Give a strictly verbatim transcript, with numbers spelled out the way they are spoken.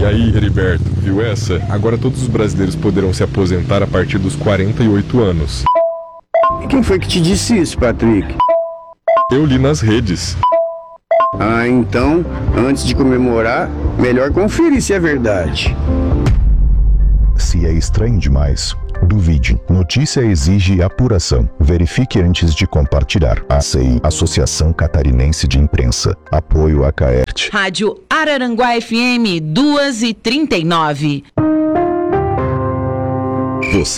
aí, Heriberto, viu essa? Agora todos os brasileiros poderão se aposentar a partir dos quarenta e oito anos. E quem foi que te disse isso, Patrick? Eu li nas redes. Ah, então, antes de comemorar, melhor conferir se é verdade. Se é estranho demais, duvide. Notícia exige apuração. Verifique antes de compartilhar. A C I, Associação Catarinense de Imprensa. Apoio a Caert. Rádio Araranguá F M duas e trinta e nove. Você